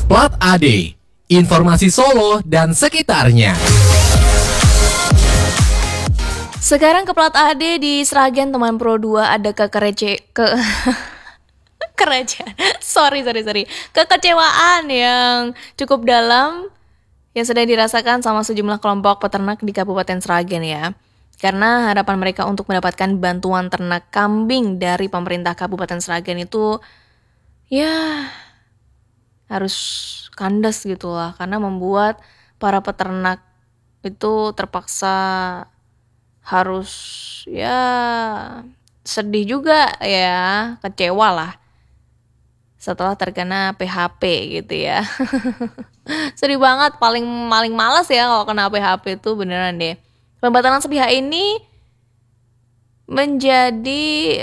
Plat AD, informasi Solo dan sekitarnya. Sekarang ke Plat AD di Sragen teman Pro 2 ada kekecewaan yang cukup dalam yang sedang dirasakan sama sejumlah kelompok peternak di Kabupaten Sragen ya. Karena harapan mereka untuk mendapatkan bantuan ternak kambing dari pemerintah Kabupaten Sragen itu ya harus kandas gitu lah, karena membuat para peternak itu terpaksa harus ya sedih juga ya, kecewa lah setelah terkena PHP gitu ya. Sedih banget, paling malas ya kalau kena PHP itu beneran deh. Pembatalan sepihak ini menjadi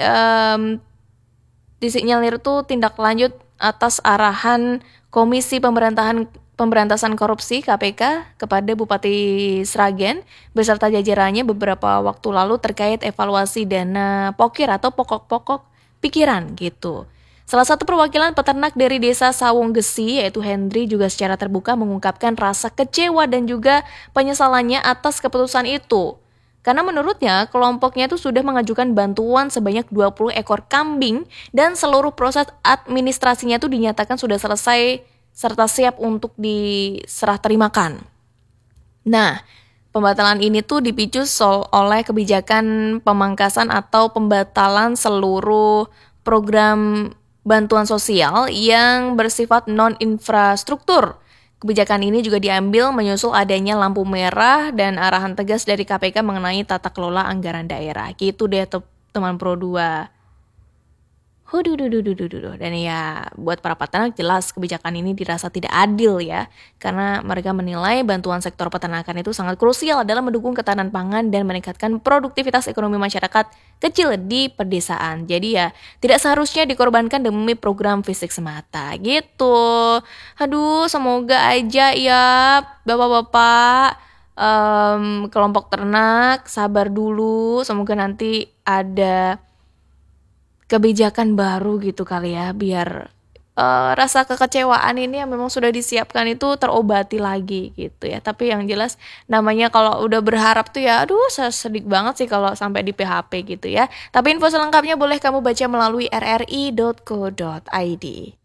disinyalir tuh tindak lanjut atas arahan Komisi Pemberantasan Korupsi KPK kepada Bupati Sragen beserta jajarannya beberapa waktu lalu terkait evaluasi dana pokir atau pokok-pokok pikiran gitu. Salah satu perwakilan peternak dari desa Sawung Gesi yaitu Hendri juga secara terbuka mengungkapkan rasa kecewa dan juga penyesalannya atas keputusan itu. Karena menurutnya kelompoknya itu sudah mengajukan bantuan sebanyak 20 ekor kambing dan seluruh proses administrasinya itu dinyatakan sudah selesai serta siap untuk diserah terimakan. Nah, pembatalan ini tuh dipicu oleh kebijakan pemangkasan atau pembatalan seluruh program bantuan sosial yang bersifat non-infrastruktur. Kebijakan ini juga diambil menyusul adanya lampu merah dan arahan tegas dari KPK mengenai tata kelola anggaran daerah. Gitu deh teman Pro 2. Dan ya buat para peternak jelas kebijakan ini dirasa tidak adil ya. Karena mereka menilai bantuan sektor peternakan itu sangat krusial dalam mendukung ketahanan pangan dan meningkatkan produktivitas ekonomi masyarakat kecil di pedesaan. Jadi ya tidak seharusnya dikorbankan demi program fisik semata gitu. Aduh, semoga aja ya bapak-bapak kelompok ternak sabar dulu. Semoga nanti ada kebijakan baru gitu kali ya, biar rasa kekecewaan ini yang memang sudah disiapkan itu terobati lagi gitu ya. Tapi yang jelas namanya kalau udah berharap tuh ya aduh sedih banget sih kalau sampai di PHP gitu ya. Tapi info selengkapnya boleh kamu baca melalui rri.co.id.